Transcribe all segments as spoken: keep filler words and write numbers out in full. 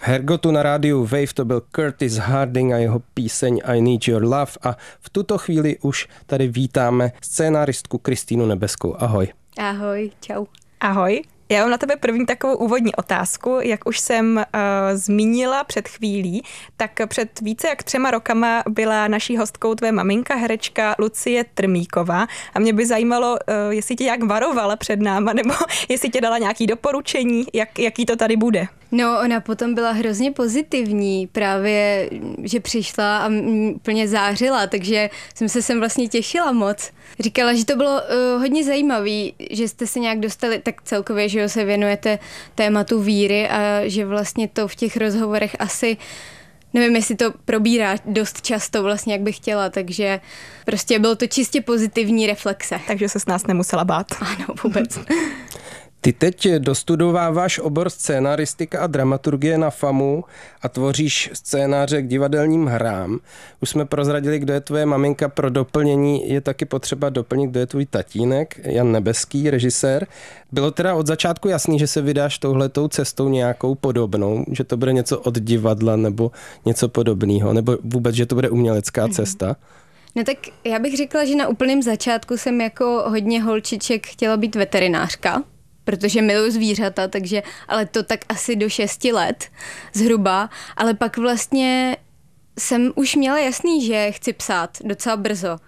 Hergotu na rádiu Wave to byl Curtis Harding a jeho píseň I Need Your Love a v tuto chvíli už tady vítáme scénáristku Kristýnu Nebeskou. Ahoj. Ahoj, čau. Ahoj. Já mám na tebe první takovou úvodní otázku. Jak už jsem uh, zmínila před chvílí, tak před více jak třema rokama byla naší hostkou tvé maminka, herečka Lucie Trmíková. A mě by zajímalo, uh, jestli tě jak varovala před náma, nebo jestli tě dala nějaké doporučení, jak, jaký to tady bude. No, ona potom byla hrozně pozitivní, právě, že přišla a úplně zářila, takže jsem se sem vlastně těšila moc. Říkala, že to bylo uh, hodně zajímavé, že jste se nějak dostali, tak celkově, že se věnujete tématu víry a že vlastně to v těch rozhovorech asi, nevím, jestli to probírá dost často vlastně, jak bych chtěla, takže prostě bylo to čistě pozitivní reflexe. Takže se s nás nemusela bát. Ano, vůbec. Ty teď dostudováváš obor scénaristika a dramaturgie na FAMu a tvoříš scénáře k divadelním hrám. Už jsme prozradili, kdo je tvoje maminka. Pro doplnění je taky potřeba doplnit, kdo je tvůj tatínek, Jan Nebeský, režisér. Bylo teda od začátku jasný, že se vydáš touhletou cestou nějakou podobnou, že to bude něco od divadla nebo něco podobného, nebo vůbec, že to bude umělecká cesta? No tak já bych řekla, že na úplném začátku jsem jako hodně holčiček chtěla být veterinářka, protože miluji zvířata, takže, ale to tak asi do šesti let zhruba, ale pak vlastně jsem už měla jasný, že chci psát docela brzo.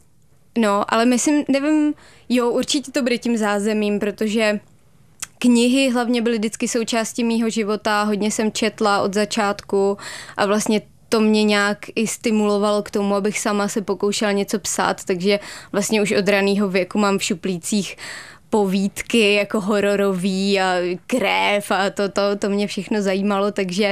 No, ale myslím, nevím, jo, určitě to bude tím zázemím, protože knihy hlavně byly vždycky součástí mýho života, hodně jsem četla od začátku a vlastně to mě nějak i stimulovalo k tomu, abych sama se pokoušela něco psát, takže vlastně už od raného věku mám v šuplících povídky jako hororový a krev a to, to, to mě všechno zajímalo, takže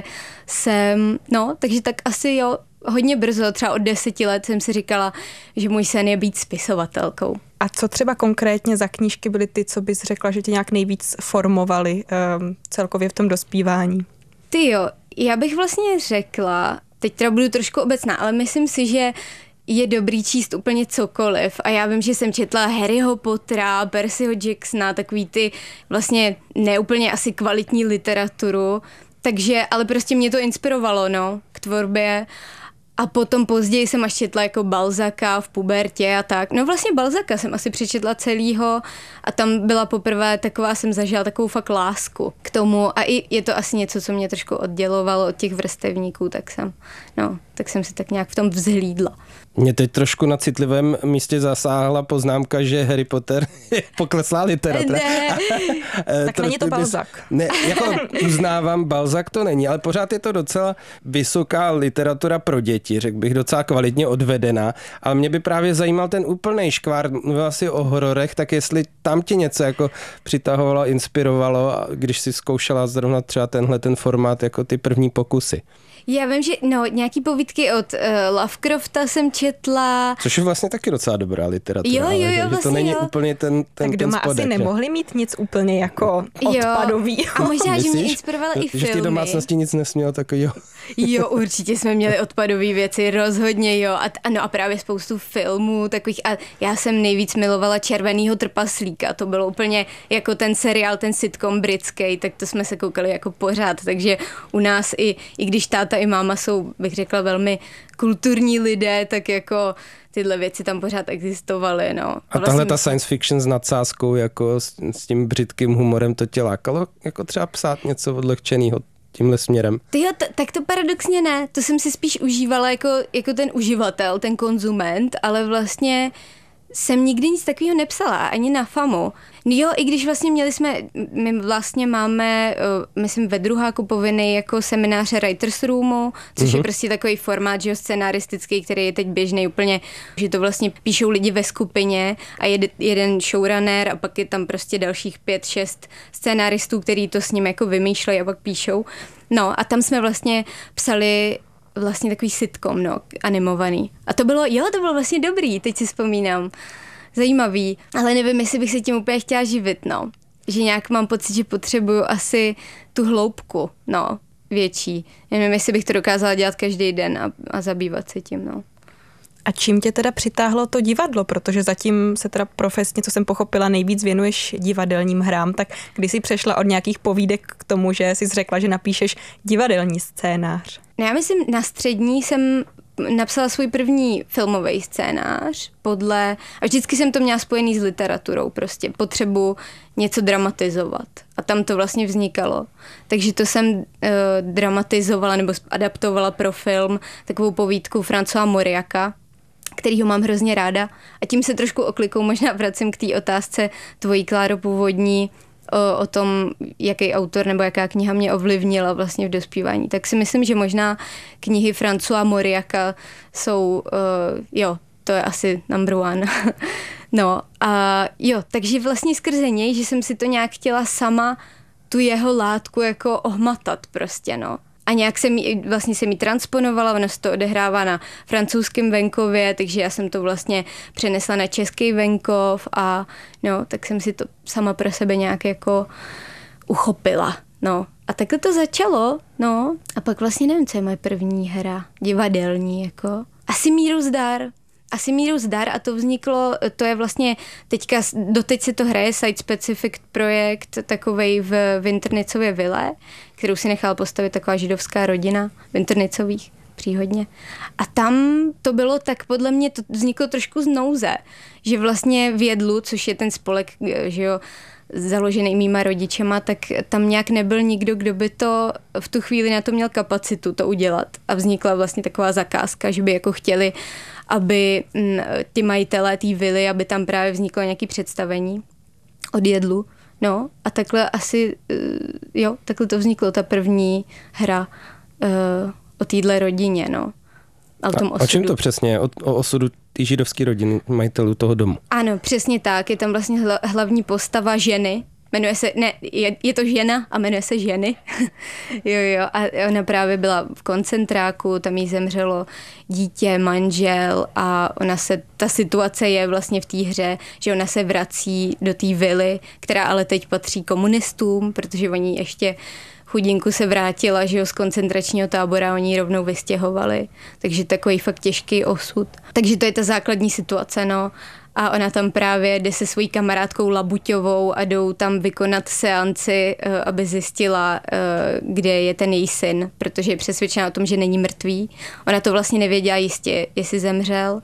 jsem, no, takže tak asi jo, hodně brzo, třeba od deseti let jsem si říkala, že můj sen je být spisovatelkou. A co třeba konkrétně za knížky byly ty, co bys řekla, že tě nějak nejvíc formovaly um, celkově v tom dospívání? Ty jo, já bych vlastně řekla, teď teda budu trošku obecná, ale myslím si, že je dobrý číst úplně cokoliv a já vím, že jsem četla Harryho Pottera, Percyho Jacksona, takový ty vlastně neúplně asi kvalitní literaturu, takže, ale prostě mě to inspirovalo, no, k tvorbě. A potom později jsem až četla jako Balzaka v pubertě a tak. No vlastně Balzaka jsem asi přečetla celýho a tam byla poprvé taková, jsem zažila takovou fakt lásku k tomu a i je to asi něco, co mě trošku oddělovalo od těch vrstevníků, tak jsem, no, tak jsem se tak nějak v tom vzhlídla. Mě teď trošku na citlivém místě zasáhla poznámka, že Harry Potter je pokleslá literatura. Ne. Tak není to Balzac. Ne, jako uznávám, Balzac to není, ale pořád je to docela vysoká literatura pro děti, řekl bych, docela kvalitně odvedená, ale mě by právě zajímal ten úplnej škvár, mluvila si o hororech, tak jestli tam tě něco jako přitahovalo, inspirovalo, když si zkoušela zrovna třeba tenhle ten formát jako ty první pokusy. Já vím, že no, nějaký povídky od uh, Lovecrafta jsem četla. Což je vlastně taky docela dobrá literatura. Jo, jo, jo, že, vlastně že to není jo. úplně ten, ten, tak doma ten spodek, asi že? nemohli mít nic úplně jako odpadový. A možná, Myslíš? že mě inspirovala i filmy. Že v té domácnosti nic nesmělo takovýho. Jo, určitě jsme měli odpadové věci, rozhodně jo. A, ano, a právě spoustu filmů takových. A já jsem nejvíc milovala Červenýho trpaslíka. To bylo úplně jako ten seriál, ten sitcom britský, tak to jsme se koukali jako pořád. Takže u nás i, i když táta i máma jsou, bych řekla, velmi kulturní lidé, tak jako tyhle věci tam pořád existovaly, no. A, a tahle ta science fiction s nadsázkou, jako s, s tím britským humorem, to tě lákalo jako třeba psát něco odlehčenýho tímhle směrem? Tyjo, t- tak to paradoxně ne. To jsem si spíš užívala jako, jako ten uživatel, ten konzument, ale vlastně jsem nikdy nic takového nepsala, ani na FAMu. Jo, i když vlastně měli jsme, my vlastně máme, myslím, ve druháku povinný jako semináře Writers Roomu, což uh-huh. je prostě takový formát, že jo, scenaristický, který je teď běžný úplně, že to vlastně píšou lidi ve skupině a jed, jeden showrunner a pak je tam prostě dalších pět, šest scenaristů, který to s ním jako vymýšlejí a pak píšou. No a tam jsme vlastně psali vlastně takový sitcom, no, animovaný. A to bylo, jo, to bylo vlastně dobrý, teď si vzpomínám. Zajímavý, ale nevím, jestli bych se tím úplně chtěla živit, no. Že nějak mám pocit, že potřebuju asi tu hloubku, no, větší. Nevím, jestli bych to dokázala dělat každý den a, a zabývat se tím, no. A čím tě teda přitáhlo to divadlo? Protože zatím se teda profesně, co jsem pochopila, nejvíc věnuješ divadelním hrám, tak když jsi přešla od nějakých povídek k tomu, že jsi řekla, že napíšeš divadelní scénář? No já myslím, na střední jsem napsala svůj první filmový scénář podle, a vždycky jsem to měla spojený s literaturou, prostě potřebu něco dramatizovat. A tam to vlastně vznikalo. Takže to jsem uh, dramatizovala nebo adaptovala pro film takovou povídku Françoise Mauriaca, kterýho mám hrozně ráda. A tím se trošku oklikou možná vracím k té otázce tvojí, Kláro, původní, O, o tom, jaký autor nebo jaká kniha mě ovlivnila vlastně v dospívání. Tak si myslím, že možná knihy Françoise Mauriaca jsou, uh, jo, to je asi number one. No a jo, takže vlastně skrze něj, že jsem si to nějak chtěla sama tu jeho látku jako ohmatat prostě, no. A nějak jsem jí, vlastně jsem jí transponovala, ono se to odehrává na francouzském venkově, takže já jsem to vlastně přenesla na český venkov a no, tak jsem si to sama pro sebe nějak jako uchopila, no. A takhle to začalo, no. A pak vlastně nevím, co je moje první hra, divadelní, jako. Asi Míru zdar. Asi Míru zdar a to vzniklo, to je vlastně teďka, doteď se to hraje site specific projekt takovej v Vintrnicově vile, kterou si nechala postavit taková židovská rodina Vintrnicových příhodně. A tam to bylo tak, podle mě to vzniklo trošku z nouze, že vlastně v Jedlu, což je ten spolek, že jo, založený mýma rodičema, tak tam nějak nebyl nikdo, kdo by to v tu chvíli na to měl kapacitu to udělat. A vznikla vlastně taková zakázka, že by jako chtěli, aby ty majitelé té vily, aby tam právě vzniklo nějaké představení od Jedlu. No a takhle asi, jo, takhle to vzniklo, ta první hra uh, o téhle rodině, no. A, o, tom a o čem to přesně je? O, o osudu té židovské rodiny, majitelů toho domu? Ano, přesně tak. Je tam vlastně hla, hlavní postava ženy. Jmenuje se, ne, je, je to žena a jmenuje se Ženy. jo, jo. A ona právě byla v koncentráku, tam jí zemřelo dítě, manžel a ona se, ta situace je vlastně v té hře, že ona se vrací do té vily, která ale teď patří komunistům, protože oni ještě chudinku se vrátila, že jo, z koncentračního tábora, oni ji rovnou vystěhovali. Takže takový fakt těžký osud. Takže to je ta základní situace, no. A ona tam právě jde se svojí kamarádkou Labuťovou a jdou tam vykonat seanci, aby zjistila, kde je ten její syn, protože je přesvědčena o tom, že není mrtvý. Ona to vlastně nevěděla jistě, jestli zemřel.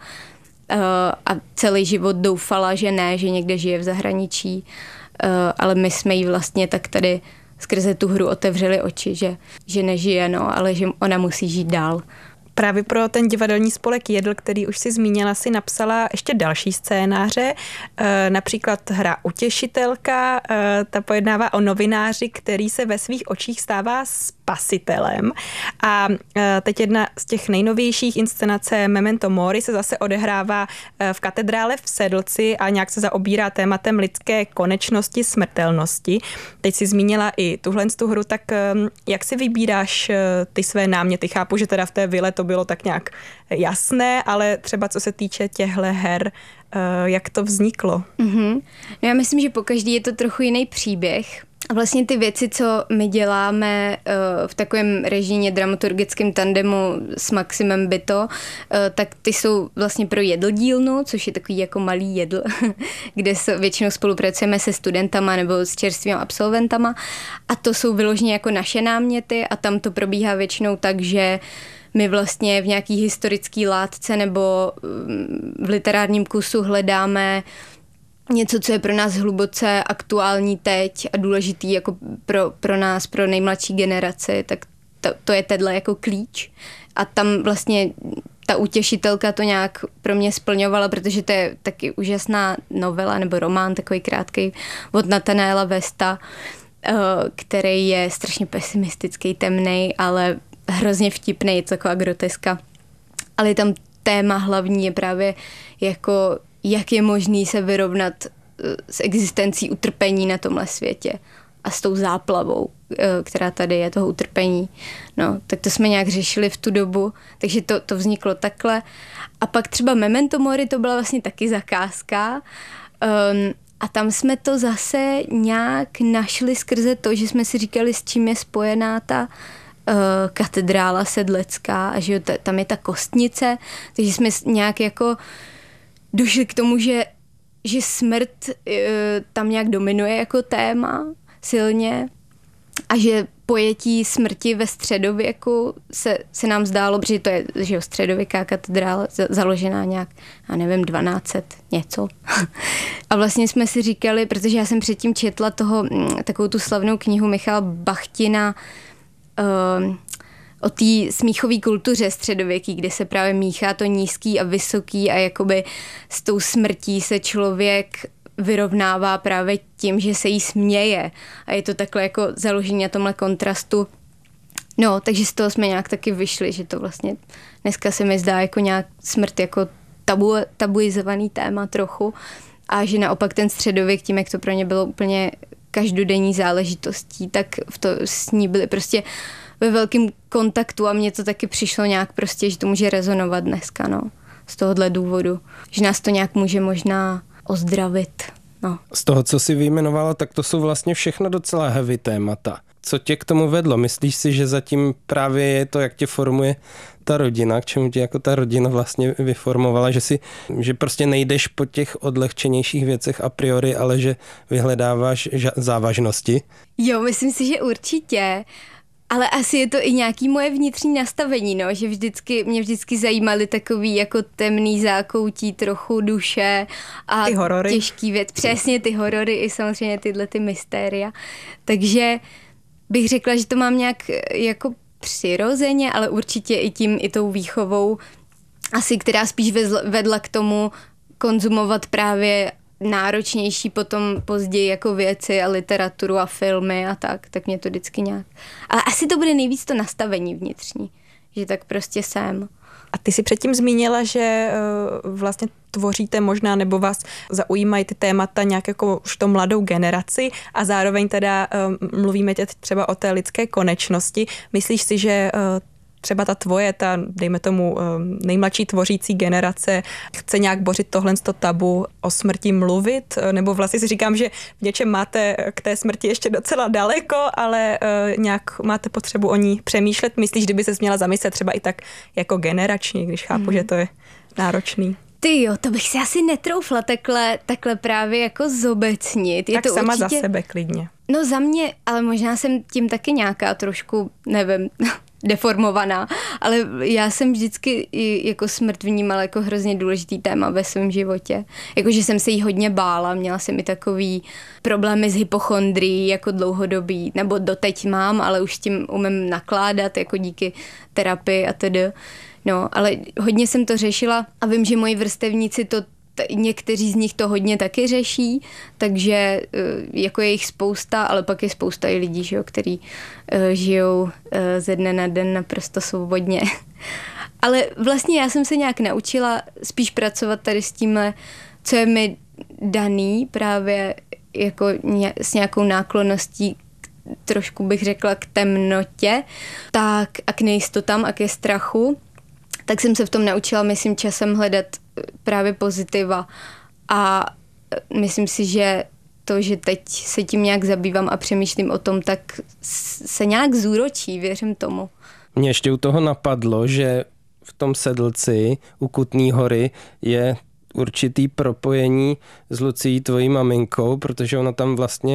A celý život doufala, že ne, že někde žije v zahraničí. Ale my jsme jí vlastně tak tady skrze tu hru otevřeli oči, že, že nežije, no, ale že ona musí žít dál. Právě pro ten divadelní spolek Jedl, který už si zmínila, si napsala ještě další scénáře, například hra Utěšitelka, ta pojednává o novináři, který se ve svých očích stává spasitelem. A teď jedna z těch nejnovějších inscenace Memento Mori se zase odehrává v katedrále v Sedlci a nějak se zaobírá tématem lidské konečnosti, smrtelnosti. Teď si zmínila i tuhle tu hru, tak jak si vybíráš ty své náměty? Chápu, že teda v té vile to bylo tak nějak jasné, ale třeba co se týče těchto her, jak to vzniklo? Mm-hmm. No já myslím, že pokaždý je to trochu jiný příběh. A vlastně ty věci, co my děláme uh, v takovém režijně dramaturgickém tandemu s Maximem Byto, uh, tak ty jsou vlastně pro Jedl dílnu, což je takový jako malý Jedl, kde se většinou spolupracujeme se studentama nebo s čerstvými absolventama a to jsou vyloženě jako naše náměty a tam to probíhá většinou tak, že my vlastně v nějaký historický látce nebo v literárním kusu hledáme něco, co je pro nás hluboce aktuální teď a důležitý jako pro, pro nás, pro nejmladší generaci, tak to, to je tenhle jako klíč. A tam vlastně ta Utěšitelka to nějak pro mě splňovala, protože to je taky úžasná novela nebo román, takový krátký od Nathanaela Westa, který je strašně pesimistický, temnej, ale hrozně vtipný, je to taková groteska. Ale tam téma hlavní je právě jako jak je možný se vyrovnat s existencí utrpení na tomhle světě a s tou záplavou, která tady je, toho utrpení. No, tak to jsme nějak řešili v tu dobu, takže to, to vzniklo takhle. A pak třeba Memento Mori, to byla vlastně taky zakázka um, a tam jsme to zase nějak našli skrze to, že jsme si říkali, s čím je spojená ta katedrála sedlecká a že jo, t- tam je ta kostnice, takže jsme nějak jako došli k tomu, že, že smrt tam nějak dominuje jako téma silně a že pojetí smrti ve středověku se, se nám zdálo, protože to je že jo, středověká katedrála založená nějak, já nevím, dvanáct set něco. A vlastně jsme si říkali, protože já jsem předtím četla toho, takovou tu slavnou knihu Michala Bachtina uh, o té smíchové kultuře středověký, kde se právě míchá to nízký a vysoký a jakoby s tou smrtí se člověk vyrovnává právě tím, že se jí směje. A je to takhle jako založení na tomhle kontrastu. No, takže z toho jsme nějak taky vyšli, že to vlastně dneska se mi zdá jako nějak smrt jako tabu, tabuizovaný téma trochu a že naopak ten středověk tím, jak to pro ně bylo úplně každodenní záležitostí, tak v to s ní byli prostě ve velkém kontaktu a mně to taky přišlo nějak prostě, že to může rezonovat dneska, no. Z tohohle důvodu. Že nás to nějak může možná ozdravit, no. Z toho, co jsi vyjmenovala, tak to jsou vlastně všechno docela heavy témata. Co tě k tomu vedlo? Myslíš si, že zatím právě je to, jak tě formuje ta rodina, k čemu tě jako ta rodina vlastně vyformovala, že si, že prostě nejdeš po těch odlehčenějších věcech a priori, ale že vyhledáváš závažnosti? Jo, myslím si, že určitě. Ale asi je to i nějaký moje vnitřní nastavení, no, že vždycky, mě vždycky zajímaly takový jako temný zákoutí, trochu duše a ty horory. Těžký věc. Přesně ty horory i samozřejmě tyhle ty mystéria. Takže bych řekla, že to mám nějak jako přirozeně, ale určitě i tím, i tou výchovou, asi která spíš vedla k tomu konzumovat právě náročnější potom později jako věci a literaturu a filmy a tak, tak mě to vždycky nějak. Ale asi to bude nejvíc to nastavení vnitřní, že tak prostě jsem. A ty si předtím zmínila, že uh, vlastně tvoříte možná, nebo vás zaujímají ty témata nějak jako už to mladou generaci a zároveň teda uh, mluvíme teď třeba o té lidské konečnosti. Myslíš si, že uh, třeba ta tvoje, ta, dejme tomu, nejmladší tvořící generace chce nějak bořit tohle tabu o smrti mluvit? Nebo vlastně si říkám, že v něčem máte k té smrti ještě docela daleko, ale nějak máte potřebu o ní přemýšlet? Myslíš, kdyby se měla zamyslet třeba i tak jako generačně, když chápu, mm. že to je náročný? Ty jo, to bych si asi netroufla takhle, takhle právě jako zobecnit. Je tak to sama určitě... za sebe klidně. No za mě, ale možná jsem tím taky nějaká trošku, nevím, deformovaná, ale já jsem vždycky jako smrt vnímala jako hrozně důležitý téma ve svém životě. Jakože jsem se jí hodně bála, měla jsem i takový problémy s hypochondrií jako dlouhodobý, nebo doteď mám, ale už s tím umím nakládat jako díky terapii a tedy. No, ale hodně jsem to řešila a vím, že moji vrstevníci to někteří z nich to hodně taky řeší, takže jako je jich spousta, ale pak je spousta i lidí, že jo, který žijou ze dne na den naprosto svobodně. Ale vlastně já jsem se nějak naučila spíš pracovat tady s tímhle, co je mi daný právě jako s nějakou náklonností trošku bych řekla k temnotě, tak a k nejistotám a ke strachu, tak jsem se v tom naučila, myslím, časem hledat právě pozitiva a myslím si, že to, že teď se tím nějak zabývám a přemýšlím o tom, tak se nějak zúročí, věřím tomu. Mě ještě u toho napadlo, že v tom Sedlci u Kutný Hory je určitý propojení s Lucií, tvojí maminkou, protože ona tam vlastně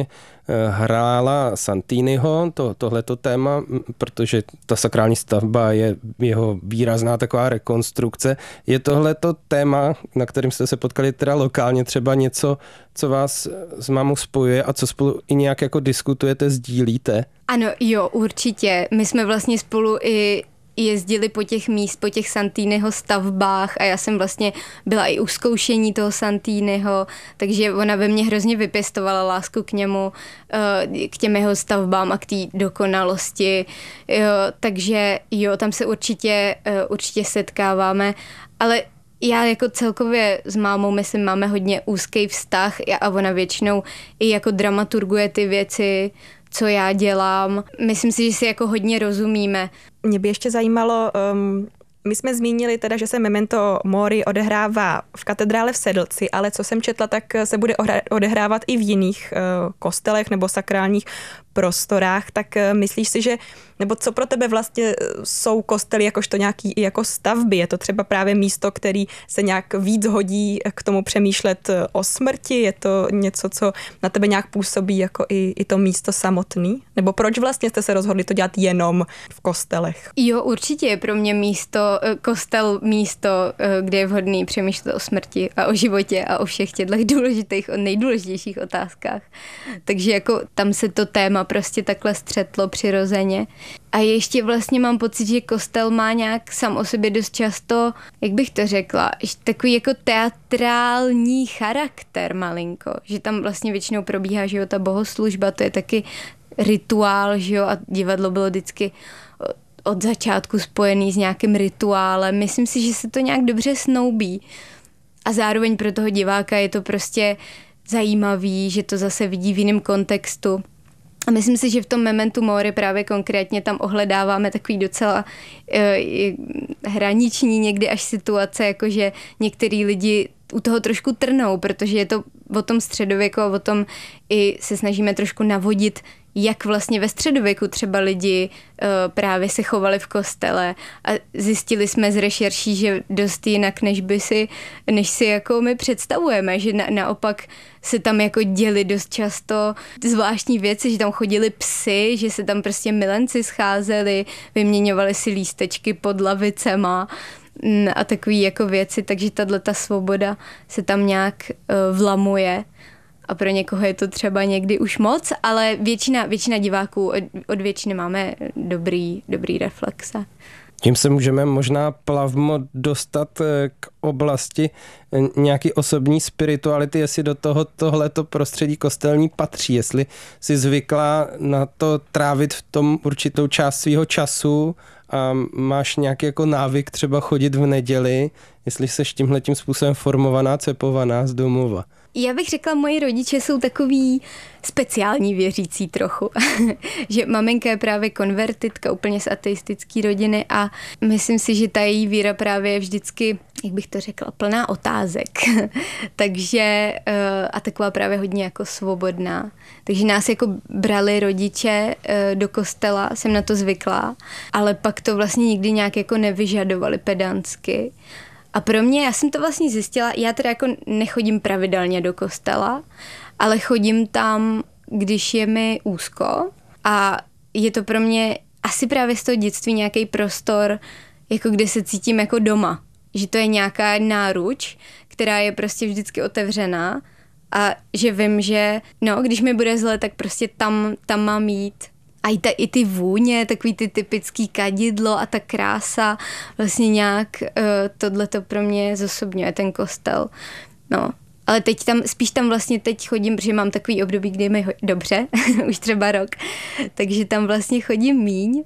hrála Santiniho, to, tohleto téma, protože ta sakrální stavba je jeho výrazná taková rekonstrukce. Je tohleto téma, na kterým jste se potkali teda lokálně, třeba něco, co vás s mámou spojuje a co spolu i nějak jako diskutujete, sdílíte? Ano, jo, určitě. My jsme vlastně spolu i jezdili po těch míst, po těch Santiniho stavbách a já jsem vlastně byla i u zkoušení toho Santiniho, takže ona ve mně hrozně vypěstovala lásku k němu, k těm jeho stavbám a k té dokonalosti, jo, takže jo, tam se určitě, určitě setkáváme, ale já jako celkově s mámou, myslím, máme hodně úzký vztah a ona většinou i jako dramaturguje ty věci, co já dělám. Myslím si, že si jako hodně rozumíme. Mě by ještě zajímalo, um, my jsme zmínili teda, že se Memento Mori odehrává v katedrále v Sedlci, ale co jsem četla, tak se bude odehrávat i v jiných uh, kostelech nebo sakrálních prostorách, tak myslíš si, že, nebo co pro tebe vlastně jsou kostely jakožto nějaký jako stavby? Je to třeba právě místo, který se nějak víc hodí k tomu přemýšlet o smrti? Je to něco, co na tebe nějak působí jako i, i to místo samotný? Nebo proč vlastně jste se rozhodli to dělat jenom v kostelech? Jo, určitě je pro mě místo, kostel místo, kde je vhodný přemýšlet o smrti a o životě a o všech těchto důležitých, nejdůležitějších otázkách. Takže jako tam se to téma prostě takhle střetlo přirozeně. A ještě vlastně mám pocit, že kostel má nějak sám o sobě dost často, jak bych to řekla, takový jako teatrální charakter malinko, že tam vlastně většinou probíhá, že jo, ta bohoslužba, to je taky rituál, že jo, a divadlo bylo vždycky od začátku spojený s nějakým rituálem. Myslím si, že se to nějak dobře snoubí. A zároveň pro toho diváka je to prostě zajímavý, že to zase vidí v jiném kontextu. A myslím si, že v tom Mementu Mori právě konkrétně tam ohledáváme takový docela e, hraniční někdy až situace, jakože některý lidi u toho trošku trnou, protože je to o tom středověku a o tom i se snažíme trošku navodit, jak vlastně ve středověku třeba lidi uh, právě se chovali v kostele a zjistili jsme z rešerší, že dost jinak, než by si, než si jako my představujeme, že na, naopak se tam jako děli dost často zvláštní věci, že tam chodili psy, že se tam prostě milenci scházeli, vyměňovali si lístečky pod lavicema a takové jako věci, takže tato svoboda se tam nějak uh, vlamuje. A pro někoho je to třeba někdy už moc, ale většina, většina diváků, od, od většiny máme dobrý, dobrý reflexe. Tím se můžeme možná plavmo dostat k oblasti nějaký osobní spirituality, jestli do toho tohleto prostředí kostelní patří, jestli jsi zvykla na to trávit v tom určitou část svýho času a máš nějaký jako návyk třeba chodit v neděli, jestli jsi tímhletím způsobem formovaná, cepovaná z domova. Já bych řekla, moji rodiče jsou takový speciální věřící trochu. Že maminka je právě konvertitka úplně z ateistické rodiny a myslím si, že ta její víra právě je vždycky, jak bych to řekla, plná otázek. Takže a taková právě hodně jako svobodná. Takže nás jako brali rodiče do kostela, jsem na to zvyklá, ale pak to vlastně nikdy nějak jako nevyžadovali pedantsky. A pro mě, já jsem to vlastně zjistila, já teda jako nechodím pravidelně do kostela, ale chodím tam, když je mi úzko a je to pro mě asi právě z toho dětství nějaký prostor, jako kde se cítím jako doma. Že to je nějaká náruč, která je prostě vždycky otevřená a že vím, že no, když mi bude zle, tak prostě tam, tam mám jít. A i, ta, i ty vůně, takový ty typický kadidlo a ta krása, vlastně nějak uh, tohleto pro mě zosobňuje ten kostel. No, ale teď tam, spíš tam vlastně teď chodím, protože mám takový období, kdy je mi ho- dobře, už třeba rok, takže tam vlastně chodím míň,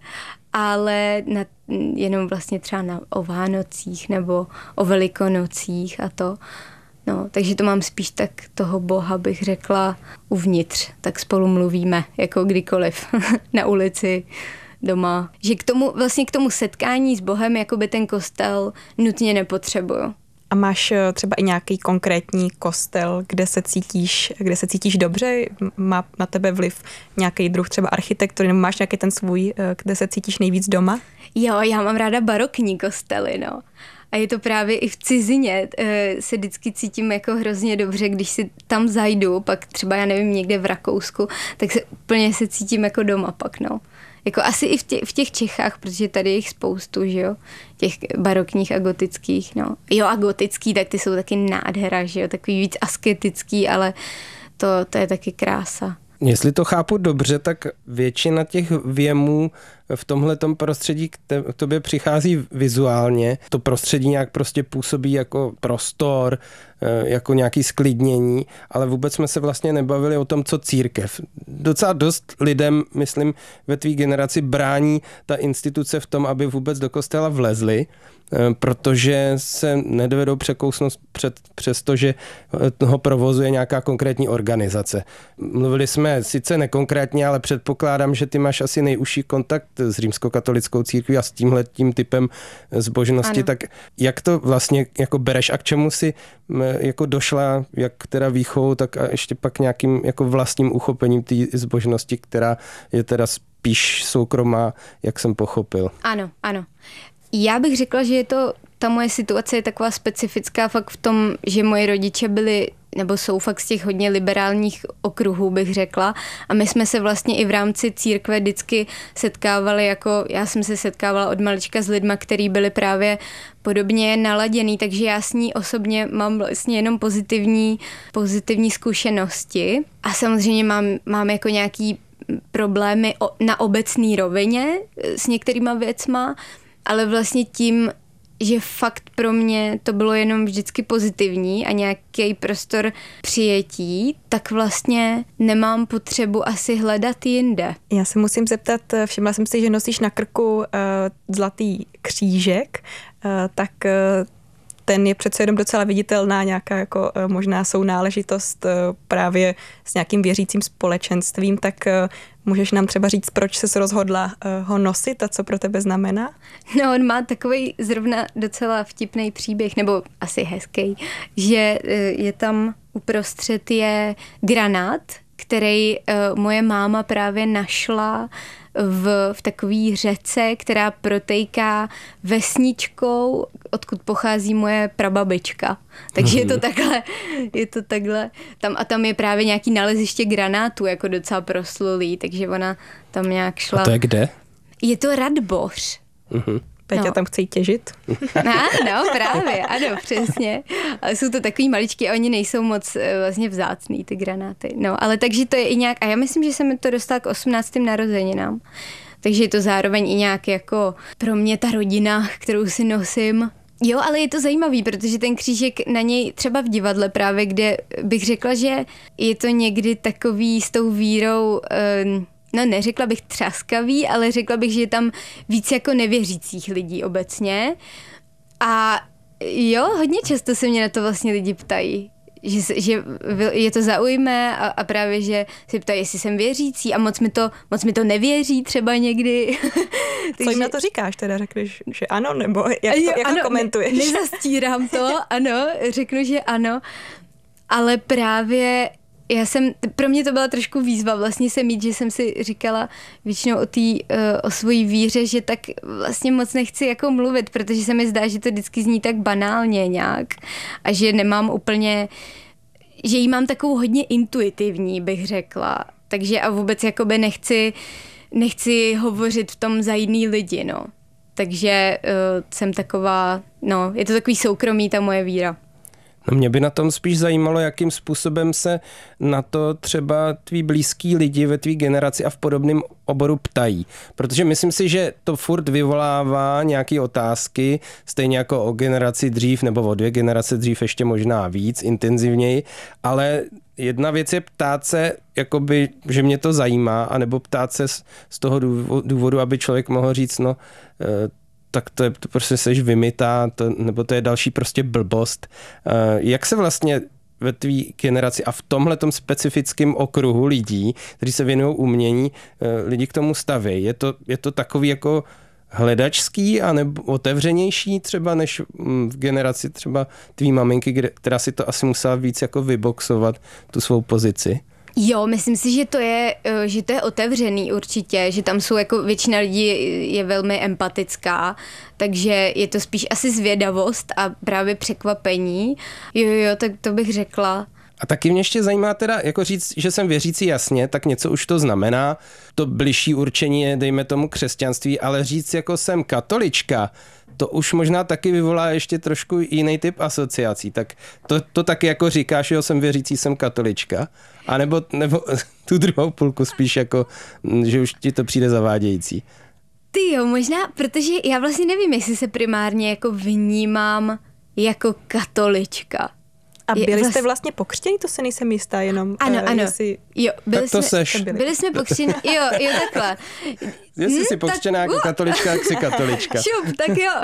ale na, jenom vlastně třeba na, o Vánocích nebo o Velikonocích a to. No, takže to mám spíš tak toho Boha, bych řekla, uvnitř. Tak spolu mluvíme, jako kdykoliv, na ulici, doma. Že k tomu, vlastně k tomu setkání s Bohem, jakoby ten kostel nutně nepotřebuju. A máš třeba i nějaký konkrétní kostel, kde se cítíš, kde se cítíš dobře? Má na tebe vliv nějaký druh třeba architektury, nebo máš nějaký ten svůj, kde se cítíš nejvíc doma? Jo, já mám ráda barokní kostely, no. A je to právě i v cizině, se vždycky cítím jako hrozně dobře, když si tam zajdu, pak třeba, já nevím, někde v Rakousku, tak se úplně se cítím jako doma pak, no. Jako asi i v těch, v těch Čechách, protože tady je jich spoustu, že jo, těch barokních a gotických, no. Jo, a gotický, tak ty jsou taky nádhera, že jo, takový víc asketický, ale to, to je taky krása. Jestli to chápu dobře, tak většina těch věmů v tomhletom prostředí k, te, k tobě přichází vizuálně. To prostředí nějak prostě působí jako prostor, jako nějaký sklidnění, ale vůbec jsme se vlastně nebavili o tom, co církev. Docela dost lidem, myslím, ve tvý generaci brání ta instituce v tom, aby vůbec do kostela vlezli, protože se nedovedou překousnout před, přes to, že ho provozuje nějaká konkrétní organizace. Mluvili jsme sice nekonkrétně, ale předpokládám, že ty máš asi nejužší kontakt s římskokatolickou církví a s tímhletím typem zbožnosti, ano. Tak jak to vlastně jako bereš a k čemu si jako došla, jak teda výchovou, tak a ještě pak nějakým jako vlastním uchopením té zbožnosti, která je teda spíš soukromá, jak jsem pochopil. Ano, ano. Já bych řekla, že je to, ta moje situace je taková specifická fakt v tom, že moji rodiče byli, nebo jsou fakt z těch hodně liberálních okruhů, bych řekla. A my jsme se vlastně i v rámci církve vždycky setkávali, jako já jsem se setkávala od malička s lidma, kteří byli právě podobně naladěný, takže já s ní osobně mám vlastně jenom pozitivní, pozitivní zkušenosti. A samozřejmě mám, mám jako nějaký problémy na obecné rovině s některýma věcma, ale vlastně tím, že fakt pro mě to bylo jenom vždycky pozitivní a nějaký prostor přijetí, tak vlastně nemám potřebu asi hledat jinde. Já se musím zeptat, všimla jsem si, že nosíš na krku uh, zlatý křížek, uh, tak uh, ten je přece jenom docela viditelná nějaká jako uh, možná sounáležitost uh, právě s nějakým věřícím společenstvím, tak uh, můžeš nám třeba říct, proč ses rozhodla uh, ho nosit a co pro tebe znamená? No, on má takový zrovna docela vtipný příběh, nebo asi hezký, že uh, je tam uprostřed je granát, který uh, moje máma právě našla v, v takové řece, která protejká vesničkou, odkud pochází moje prababička. Takže je to takhle, je to takhle. Tam, a tam je právě nějaký naleziště granátů, jako docela proslulý, takže ona tam nějak šla. A to je kde? Je to Radboř. Uh-huh. Peťa no. tam chce jít těžit. No, no, právě, ano, přesně. Ale jsou to takový maličky a oni nejsou moc vlastně vzácný, ty granáty. No, ale takže to je i nějak, a já myslím, že jsem to dostala k osmnáctým narozeninám. Takže je to zároveň i nějak jako pro mě ta rodina, kterou si nosím. Jo, ale je to zajímavý, protože ten křížek na něj třeba v divadle právě, kde bych řekla, že je to někdy takový s tou vírou, no neřekla bych třaskavý, ale řekla bych, že je tam víc jako nevěřících lidí obecně. A jo, hodně často se mě na to vlastně lidi ptají, že, že je to zaujme a, a právě, že se ptají, jestli jsem věřící a moc mi to, moc mi to nevěří třeba někdy. Co jim na to říkáš teda? Řekneš, že ano, nebo jak to, jo, jak ano, to komentuješ? Ne, nezastírám to, ano, řeknu, že ano, ale právě já jsem, pro mě to byla trošku výzva vlastně se mít, že jsem si říkala většinou o, tý, o svojí víře, že tak vlastně moc nechci jako mluvit, protože se mi zdá, že to vždycky zní tak banálně nějak a že nemám úplně, že jí mám takovou hodně intuitivní, bych řekla. Takže a vůbec jakoby nechci, nechci hovořit v tom za jiný lidi, no. Takže uh, jsem taková, no, je to takový soukromý ta moje víra. No mě by na tom spíš zajímalo, jakým způsobem se na to třeba tví blízký lidi ve tvý generaci a v podobném oboru ptají. Protože myslím si, že to furt vyvolává nějaké otázky, stejně jako o generaci dřív nebo o dvě generace dřív ještě možná víc, intenzivněji, ale jedna věc je ptát se, jakoby, že mě to zajímá, anebo ptát se z, z toho důvodu, aby člověk mohl říct, no, tak to, je, to prostě seš vymytá, to, nebo to je další prostě blbost. Jak se vlastně ve tvý generaci a v tomhletom specifickém okruhu lidí, kteří se věnují umění, lidi k tomu staví? Je to, je to takový jako hledačský a nebo otevřenější třeba než v generaci třeba tvý maminky, která si to asi musela víc jako vyboxovat, tu svou pozici? Jo, myslím si, že to je, že to je otevřený určitě, že tam jsou jako většina lidí je velmi empatická, takže je to spíš asi zvědavost a právě překvapení. Jo, jo, tak to bych řekla. A taky mě ještě zajímá teda, jako říct, že jsem věřící, jasně, tak něco už to znamená. To bližší určení je, dejme tomu, křesťanství, ale říct jako jsem katolička, to už možná taky vyvolá ještě trošku jiný typ asociací. Tak to, to taky jako říkáš, jo, jsem věřící, jsem katolička. A nebo, nebo tu druhou půlku spíš jako, že už ti to přijde zavádějící. Ty jo, možná, protože já vlastně nevím, jestli se primárně jako vnímám jako katolička. A byli je, jste vlastně pokřtěni? To se nejsem jistá, jenom... Ano, uh, ano. Jestli... Jo, byli tak to jsme, seš. Byli. byli jsme pokřtěni, jo, jo, takhle. Jestli Hmm, jsi pokřtěná tak- jako katolička, jak jsi katolička. Šup, tak jo.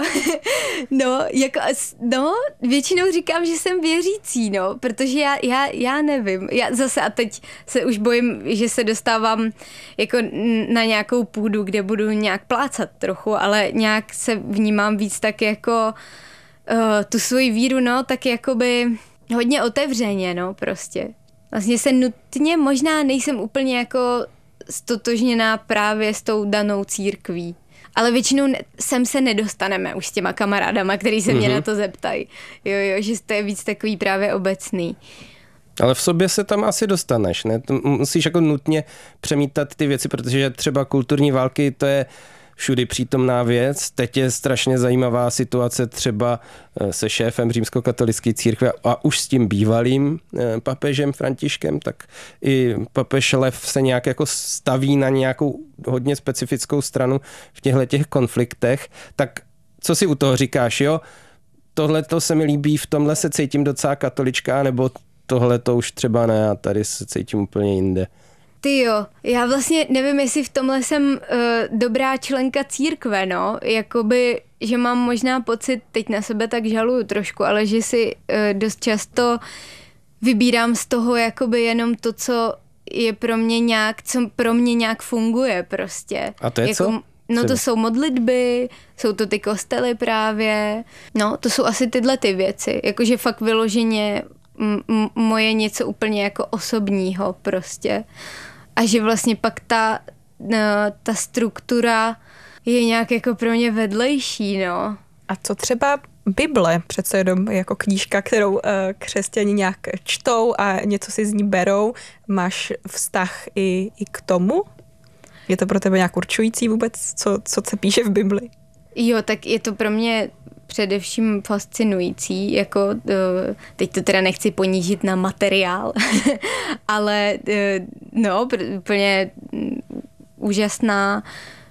No, jako, as- no, většinou říkám, že jsem věřící, no, protože já, já, já nevím. Já zase a teď se už bojím, že se dostávám jako n- na nějakou půdu, kde budu nějak plácat trochu, ale nějak se vnímám víc tak jako uh, tu svoji víru, no, tak jakoby hodně otevřeně, no, prostě. Vlastně se nutně, možná nejsem úplně jako stotožněná právě s tou danou církví. Ale většinou ne- sem se nedostaneme už s těma kamarádama, který se mě mm-hmm. na to zeptají. Jo, jo, že to je víc takový právě obecný. Ale v sobě se tam asi dostaneš, ne? To musíš jako nutně přemítat ty věci, protože třeba kulturní války, to je všudy přítomná věc. Teď je strašně zajímavá situace třeba se šéfem římskokatolické církve a už s tím bývalým papežem Františkem, tak i papež Lev se nějak jako staví na nějakou hodně specifickou stranu v těchto těch konfliktech. Tak co si u toho říkáš, jo? Tohle to se mi líbí, v tomhle se cítím docela katolička, nebo tohle to už třeba ne a tady se cítím úplně jinde. Ty jo, já vlastně nevím, jestli v tomhle jsem uh, dobrá členka církve, no, jakoby, že mám možná pocit, teď na sebe tak žaluju trošku, ale že si uh, dost často vybírám z toho jakoby jenom to, co je pro mě nějak, co pro mě nějak funguje prostě. A to je jako, co? No Třeba. to jsou modlitby, jsou to ty kostely právě, no to jsou asi tyhle ty věci, jakože fakt vyloženě m- m- moje něco úplně jako osobního prostě. A že vlastně pak ta, no, ta struktura je nějak jako pro mě vedlejší, no. A co třeba Bible, přece jenom jako knížka, kterou uh, křesťani nějak čtou a něco si z ní berou. Máš vztah i, i k tomu? Je to pro tebe nějak určující vůbec, co, co se píše v Bibli? Jo, tak je to pro mě především fascinující, jako teď to teda nechci ponížit na materiál, ale no, úplně úžasná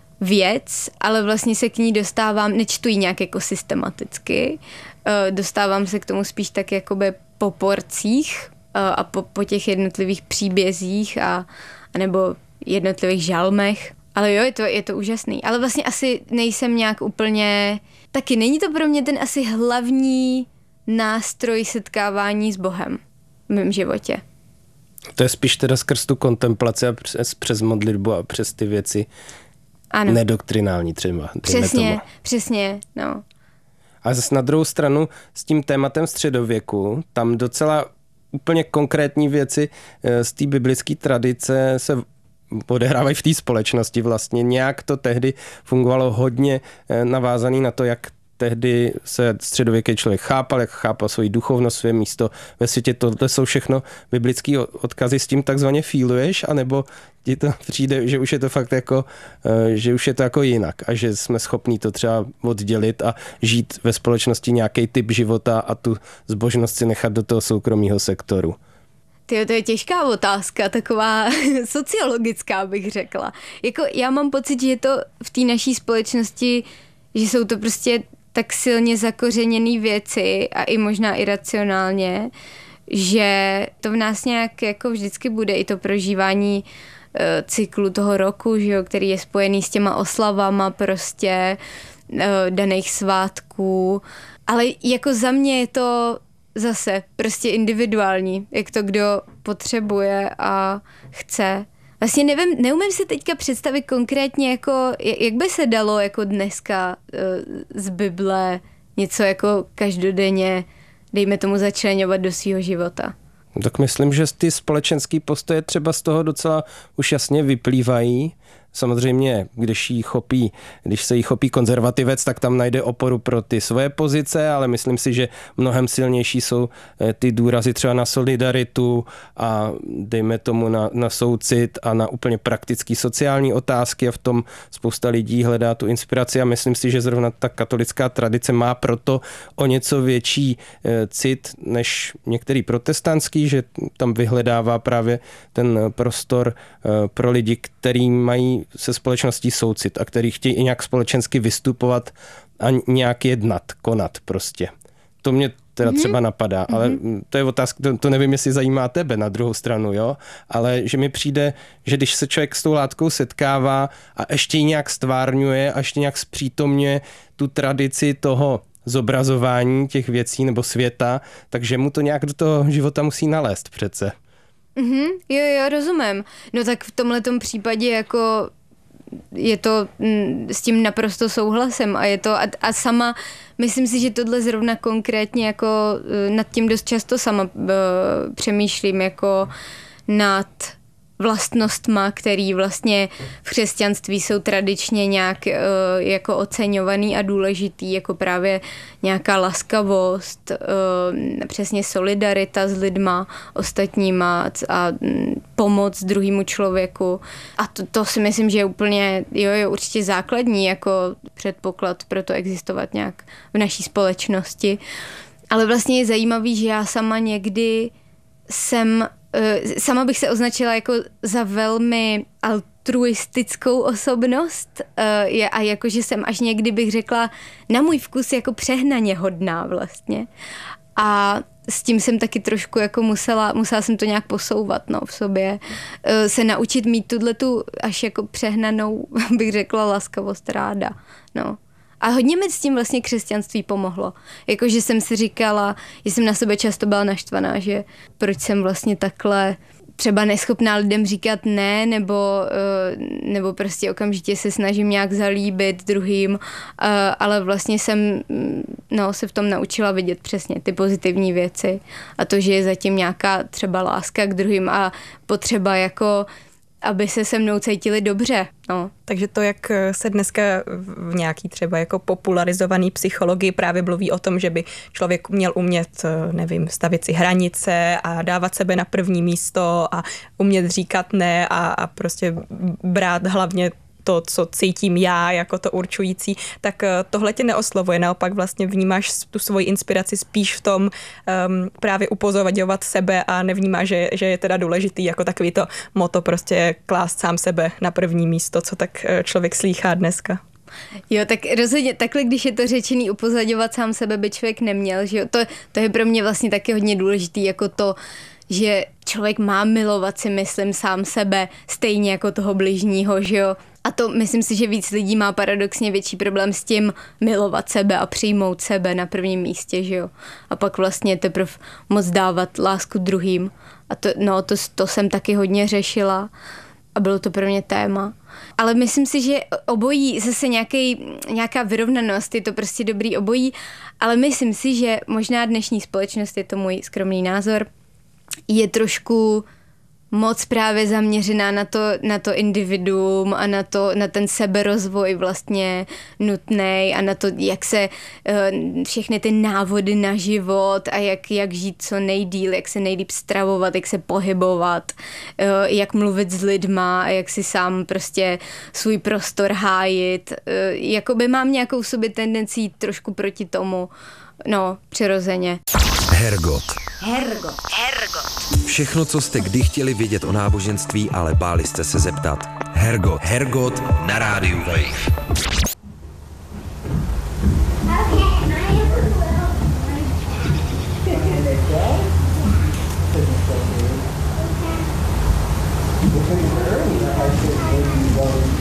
věc, ale vlastně se k ní dostávám, nečtu ji nějak jako systematicky, dostávám se k tomu spíš tak jakoby po porcích a po, po těch jednotlivých příbězích a, a nebo jednotlivých žalmech. Ale jo, je to, je to úžasný. Ale vlastně asi nejsem nějak úplně... Taky není to pro mě ten asi hlavní nástroj setkávání s Bohem v mém životě. To je spíš teda skrz tu kontemplaci a přes, přes modlitbu a přes ty věci ano. Nedoktrinální třeba. Přesně, tomu. přesně, no. A zase na druhou stranu s tím tématem středověku, tam docela úplně konkrétní věci z té biblické tradice se odehrávají v té společnosti vlastně. Nějak to tehdy fungovalo hodně navázaný na to, jak tehdy se středověký člověk chápal, jak chápal svoji duchovnost, své místo ve světě. Tohle jsou všechno biblické odkazy, s tím takzvaně feeluješ, anebo ti to přijde, že už je to fakt jako, že už je to jako jinak a že jsme schopní to třeba oddělit a žít ve společnosti nějaký typ života a tu zbožnost si nechat do toho soukromého sektoru. Tyjo, to je těžká otázka, taková sociologická bych řekla. Jako já mám pocit, že je to v té naší společnosti, že jsou to prostě tak silně zakořeněné věci a i možná iracionálně, že to v nás nějak jako vždycky bude i to prožívání uh, cyklu toho roku, že jo, který je spojený s těma oslavama prostě uh, daných svátků. Ale jako za mě je to zase prostě individuální, jak to kdo potřebuje a chce. Vlastně nevím, neumím si teďka představit konkrétně, jako, jak by se dalo jako dneska z Bible něco jako každodenně, dejme tomu, začleňovat do svého života. Tak myslím, že ty společenský postoje třeba z toho docela už jasně vyplývají. Samozřejmě, když, jí chopí, když se jí chopí konzervativec, tak tam najde oporu pro ty svoje pozice, ale myslím si, že mnohem silnější jsou ty důrazy třeba na solidaritu a dejme tomu na, na soucit a na úplně praktický sociální otázky a v tom spousta lidí hledá tu inspiraci a myslím si, že zrovna ta katolická tradice má proto o něco větší cit než některý protestantský, že tam vyhledává právě ten prostor pro lidi, který mají se společností soucit a který chtějí i nějak společensky vystupovat a nějak jednat, konat prostě. To mě teda mm-hmm. třeba napadá, ale mm-hmm. to je otázka, to, to nevím, jestli zajímá tebe na druhou stranu, jo, ale že mi přijde, že když se člověk s tou látkou setkává a ještě ji nějak stvárňuje a ještě nějak zpřítomňuje tu tradici toho zobrazování těch věcí nebo světa, takže mu to nějak do toho života musí nalézt přece. Mm-hmm, jo, jo, rozumím. No tak v tomhletom případě jako je to, m, s tím naprosto souhlasem a je to, a, a sama, myslím si, že tohle zrovna konkrétně jako nad tím dost často sama uh, přemýšlím jako nad vlastnostma, který vlastně v křesťanství jsou tradičně nějak uh, jako oceňovaný a důležitý, jako právě nějaká laskavost, uh, přesně solidarita s lidma ostatníma a mm, pomoc druhému člověku. A to, to si myslím, že je úplně, jo, je určitě základní jako předpoklad pro to existovat nějak v naší společnosti. Ale vlastně je zajímavý, že já sama někdy jsem sama bych se označila jako za velmi altruistickou osobnost a jakože jsem až někdy bych řekla na můj vkus jako přehnaně hodná vlastně. A s tím jsem taky trošku jako musela, musela jsem to nějak posouvat, no, v sobě. Se naučit mít tuto až jako přehnanou, bych řekla, laskavost ráda, no. A hodně mi s tím vlastně křesťanství pomohlo. Jakože jsem si říkala, že jsem na sebe často byla naštvaná, že proč jsem vlastně takhle třeba neschopná lidem říkat ne, nebo, nebo prostě okamžitě se snažím nějak zalíbit druhým, ale vlastně jsem no, se v tom naučila vidět přesně ty pozitivní věci a to, že je zatím nějaká třeba láska k druhým a potřeba jako aby se se mnou cítili dobře. No. Takže to, jak se dneska v nějaký třeba jako popularizovaný psychologii právě mluví o tom, že by člověk měl umět, nevím, stavit si hranice a dávat sebe na první místo a umět říkat ne a, a prostě brát hlavně to, co cítím já jako to určující, tak tohle tě neoslovuje. Naopak vlastně vnímáš tu svoji inspiraci spíš v tom um, právě upozorňovat sebe a nevnímáš, že, že je teda důležitý jako takový to moto prostě klást sám sebe na první místo, co tak člověk slýchá dneska. Jo, tak rozhodně takhle, když je to řečený, upozorňovat sám sebe by člověk neměl, že jo? To, to je pro mě vlastně taky hodně důležitý, jako to, že člověk má milovat si, myslím, sám sebe stejně jako toho bližního, že jo? A to myslím si, že víc lidí má paradoxně větší problém s tím milovat sebe a přijmout sebe na prvním místě, že jo? A pak vlastně teprve moc dávat lásku druhým. A to, no, to, to jsem taky hodně řešila a bylo to pro mě téma. Ale myslím si, že obojí, zase nějaký, nějaká vyrovnanost, je to prostě dobrý obojí, ale myslím si, že možná dnešní společnost, je to můj skromný názor, je trošku moc právě zaměřená na to, na to individuum a na, to, na ten seberozvoj vlastně nutný a na to, jak se uh, všechny ty návody na život a jak, jak žít co nejdýl, jak se nejlíp stravovat, jak se pohybovat, uh, jak mluvit s lidma a jak si sám prostě svůj prostor hájit. Uh, jakoby mám nějakou sobě tendenci jít trošku proti tomu, no, přirozeně. Hergot. Hergot. Hergot. Všechno, co jste kdy chtěli vědět o náboženství, ale báli jste se zeptat. Hergot. Hergot na rádiu Wave. Okay.